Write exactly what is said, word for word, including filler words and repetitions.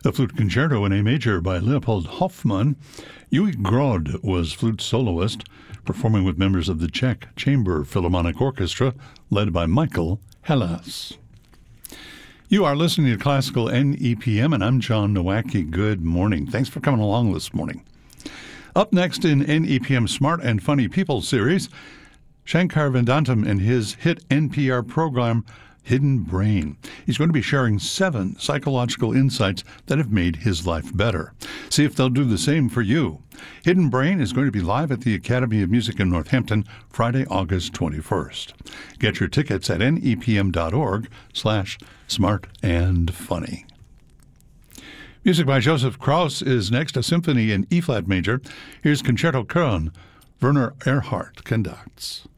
A flute concerto in A major by Leopold Hoffmann. Yui Grod was flute soloist, performing with members of the Czech Chamber Philharmonic Orchestra, led by Michael Hellas. You are listening to Classical N E P M, and I'm John Nowacki. Good morning. Thanks for coming along this morning. Up next in N E P M Smart and Funny People series, Shankar Vedantam and his hit N P R program, Hidden Brain. He's going to be sharing seven psychological insights that have made his life better. See if they'll do the same for you. Hidden Brain is going to be live at the Academy of Music in Northampton Friday, August twenty-first. Get your tickets at nepm.org slash smart and funny. Music by Joseph Krauss is next, a symphony in E-flat major. Here's Concerto Köln. Werner Erhard conducts.